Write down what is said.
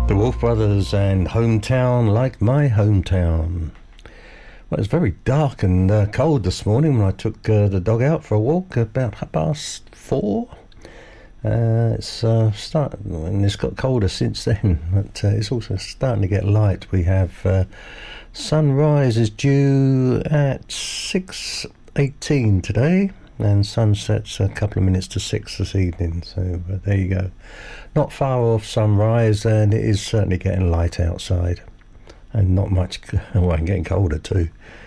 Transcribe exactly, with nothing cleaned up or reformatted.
Wolf Brothers and Hometown Like My Hometown. Well, it's very dark and uh, cold this morning when I took uh, the dog out for a walk about half past four. Uh, it's uh, started, and it's got colder since then, but uh, it's also starting to get light. We have uh, sunrise is due at six eighteen today, and sunset's a couple of minutes to six this evening. So uh, there you go. Not far off sunrise, and it is certainly getting light outside, and not much. Well, I'm getting colder too.